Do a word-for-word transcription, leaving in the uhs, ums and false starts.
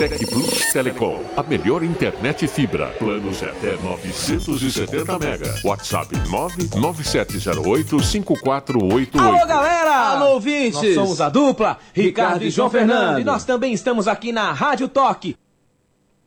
Tec Plus Telecom, a melhor internet fibra. Planos até novecentos e setenta mega. WhatsApp nove nove sete zero oito cinco quatro oito oito. Alô, galera! Alô, ouvintes! Nós somos a dupla Ricardo e João Fernando. E nós também estamos aqui na Rádio Toque.